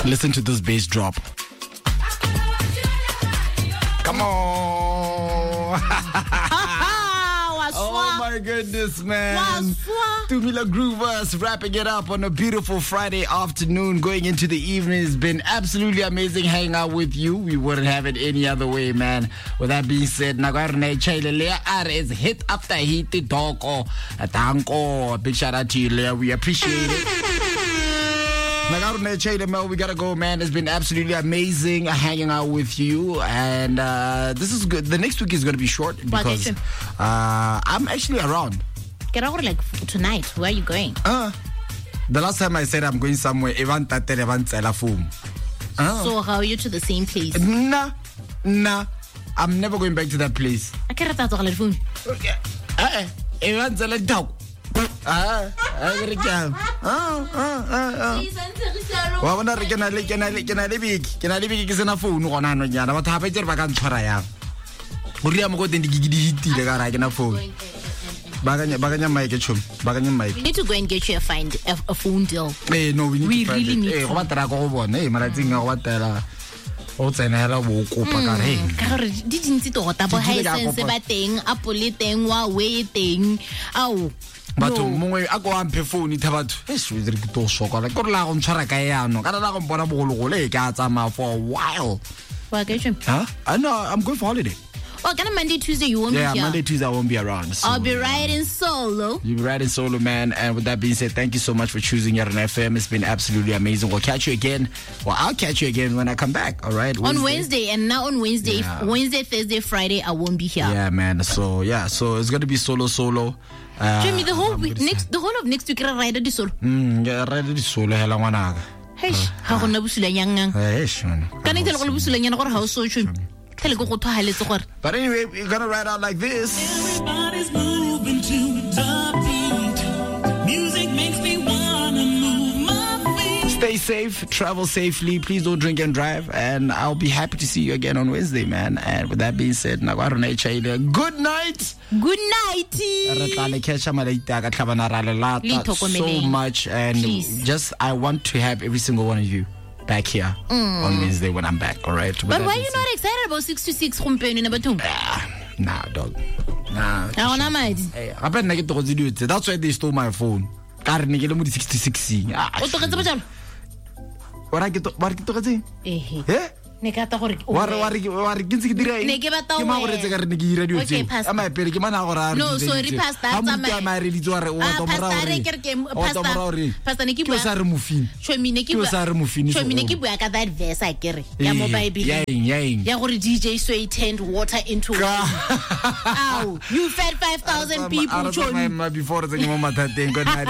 Listen to this bass drop. Come on. Oh my goodness, man. Tumila Groovers wrapping it up on a beautiful Friday afternoon, going into the evening. It's been absolutely amazing hanging out with you. We wouldn't have it any other way, man. With that being said, Nagarne Chaile Lea is hit after hit the doko. Tanko. Big shout out to you, Lea. We appreciate it. We gotta go, man. It's been absolutely amazing hanging out with you, and this is good. The next week is gonna be short because I'm actually around. Get over like tonight. Where are you going? The last time I said I'm going somewhere, so how are you to the same place? Nah, I'm never going back to that place. I can't talk on the phone. We need to go and get you a phone deal. No, we really need to. But mongwe a go ampe phone itha batho re ke to sokola go la go ntshwara ka yano ka la go bona bogologole ke a tsama for a while. Vacation? I know, I'm going for holiday. Oh, kind of Monday, Tuesday, you won't be here? Yeah, Monday, Tuesday, I won't be around. So, I'll be riding solo. You'll be riding solo, man. And with that being said, thank you so much for choosing Yarana FM. It's been absolutely amazing. We'll catch you again. Well, I'll catch you again when I come back, all right? On Wednesday, and now on Wednesday, yeah. Wednesday, Thursday, Friday, I won't be here. Yeah, man. So it's going to be solo. Jimmy, the whole of next week, I ride the solo. Yeah, ride the solo. Hela ngwana. Hey, how can I busula yang? Hey, man. Can I tell you busula yang or how so should? But anyway, we're gonna ride out like this. Everybody's moving to the beat. Music makes me wanna move my feet. Stay safe, travel safely. Please don't drink and drive. And I'll be happy to see you again on Wednesday, man. And with that being said, good night. Good night. So much, and please. Just I want to have every single one of you back here on Wednesday when I'm back, all right? But why are you not excited about 6 to 6 Nah, dog. Nah. Hey, that's why they stole my phone. 66. What I get to okay, no, sorry, Pastor. DJ so turned water into you fed 5,000 people.